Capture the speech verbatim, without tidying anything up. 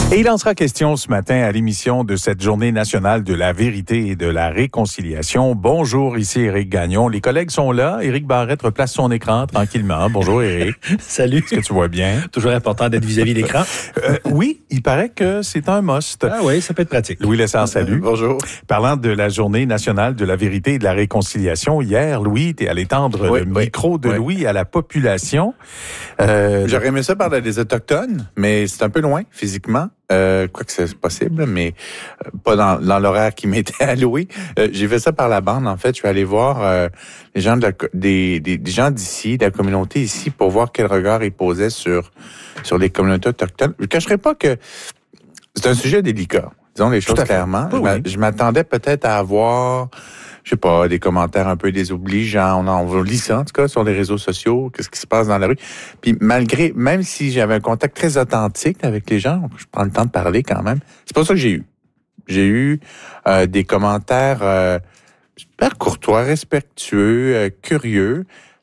Et il en sera question ce matin à l'émission de cette Journée nationale de la vérité et de la réconciliation. Bonjour, ici Éric Gagnon. Les collègues sont là. Éric Barrette replace son écran tranquillement. Bonjour Éric. Salut. Est-ce que tu vois bien? Toujours important d'être vis-à-vis de l'écran. Euh, oui, il paraît que c'est un must. Ah oui, ça peut être pratique. Louis Lessard, salut. Euh, bonjour. Parlant de la Journée nationale de la vérité et de la réconciliation, hier, Louis, tu es allé tendre oui, le oui, micro de oui. Louis à la population. Euh, J'aurais aimé ça parler des Autochtones, mais c'est un peu loin physiquement. Euh, quoi que c'est possible, mais euh, pas dans, dans l'horaire qui m'était alloué. Euh, j'ai fait ça par la bande, en fait. Je suis allé voir euh, les gens de la, des, des, des gens d'ici, de la communauté ici, pour voir quel regard ils posaient sur sur les communautés autochtones. Je ne cacherai pas que c'est un sujet délicat. Disons les choses clairement. Oui, oui. Je m'attendais peut-être à avoir, je sais pas, des commentaires un peu désobligeants. On, en, on lit ça, en tout cas, sur les réseaux sociaux, qu'est-ce qui se passe dans la rue. Puis malgré, même si j'avais un contact très authentique avec les gens, je prends le temps de parler quand même, c'est pas ça que j'ai eu. J'ai eu euh, des commentaires euh, super courtois, respectueux, euh, curieux,